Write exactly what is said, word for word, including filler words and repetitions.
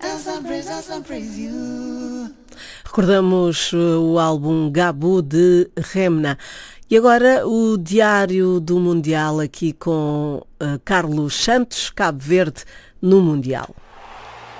Recordamos o álbum Gabu de Remna. E agora o Diário do Mundial aqui com uh, Carlos Santos, Cabo Verde no Mundial.